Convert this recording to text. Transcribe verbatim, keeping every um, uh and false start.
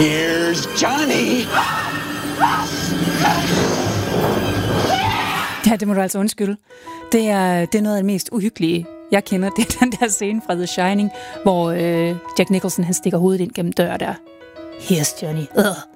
Here's Johnny. Ja, det må du altså undskylde. Det er, det er noget af det mest uhyggelige, jeg kender. Det er den der scene fra The Shining, hvor øh, Jack Nicholson han stikker hovedet ind gennem døren der. Here's Johnny. Ugh.